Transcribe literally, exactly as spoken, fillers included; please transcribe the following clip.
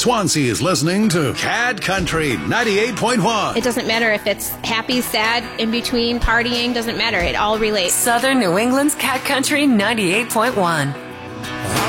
Swansea is listening to Cat Country ninety-eight point one. It doesn't matter if it's happy, sad, in between, partying, doesn't matter. It all relates. Southern New England's Cat Country ninety-eight point one.